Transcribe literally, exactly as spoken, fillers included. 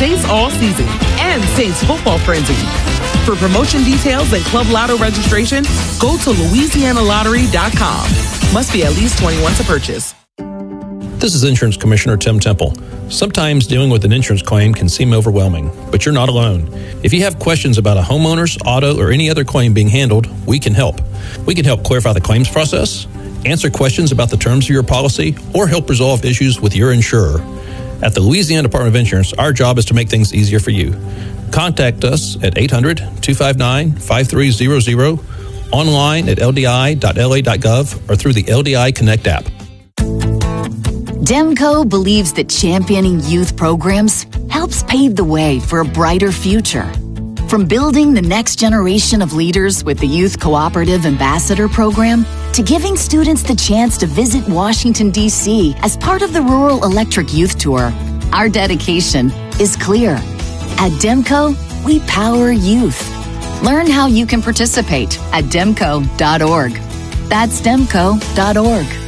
Saints all season and Saints football frenzy. For promotion details and Club Lotto registration, go to Louisiana Lottery dot com. Must be at least twenty-one to purchase. This is Insurance Commissioner Tim Temple. Sometimes dealing with an insurance claim can seem overwhelming, but you're not alone. If you have questions about a homeowner's, auto, or any other claim being handled, we can help. We can help clarify the claims process, answer questions about the terms of your policy, or help resolve issues with your insurer. At the Louisiana Department of Insurance, our job is to make things easier for you. Contact us at eight hundred, two five nine, five three zero zero, online at L D I dot L A dot gov, or through the L D I Connect app. Demco believes that championing youth programs helps pave the way for a brighter future. From building the next generation of leaders with the Youth Cooperative Ambassador Program, to giving students the chance to visit Washington, D C as part of the Rural Electric Youth Tour, our dedication is clear. At Demco, we power youth. Learn how you can participate at demco dot org. That's demco dot org.